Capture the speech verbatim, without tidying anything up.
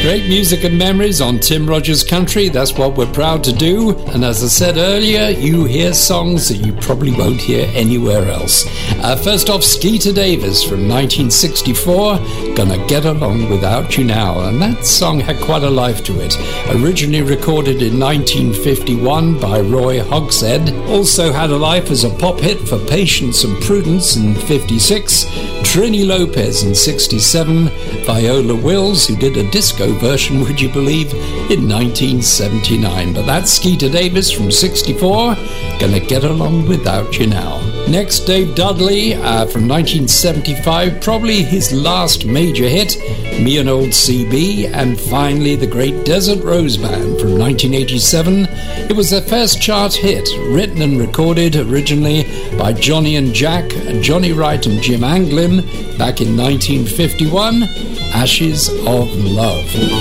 Great music and memories on Tim Rogers Country. That's what we're proud to do. And as I said earlier, you hear songs that you probably won't hear anywhere else. Uh, first off, Skeeter Davis from nineteen sixty-four, Gonna Get Along Without You Now. And that song had quite a life to it. Originally recorded in nineteen fifty-one by Roy Hogshead. Also had a life as a pop hit for Patience and Prudence in fifty-six. Trini Lopez in sixty-seven. Viola Wills, who did a disco version, would you believe, in nineteen seventy-nine. But that's Skeeter Davis from sixty-four, Gonna Get Along Without You Now. Next, Dave Dudley uh, from nineteen seventy-five, probably his last major hit, Me and Old C B. And finally, the great Desert Rose Band from nineteen eighty-seven. It was their first chart hit, written and recorded originally by Johnny and Jack, Johnny Wright and Jim Anglin back in nineteen fifty-one, Ashes of Love.